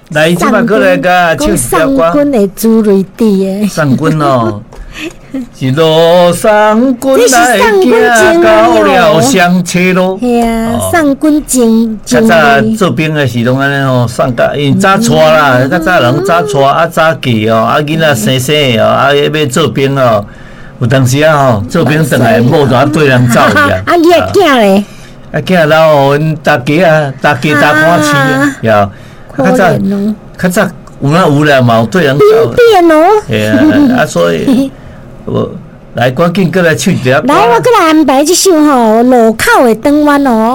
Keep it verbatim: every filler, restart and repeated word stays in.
来，即摆过来甲唱一条歌。 上军的朱瑞弟诶， 上军哦，一路上军来行到了上车路。 系啊，上军真较早做兵的时拢安尼吼，上甲因早娶啦，较早人早娶啊早嫁哦，啊囡仔生生的哦，啊要做兵哦。有当时啊吼，做兵转来某就啊对人走去啊。 啊，你的囝咧？ 啊，囝老互因大家啊，大家大官饲啊，呀。较早，较早有那有啦嘛，有对人走。 变哦。 嘿啊，啊所以，我来赶紧过来唱一条歌。 来，我过来安排这首吼路口的转弯哦。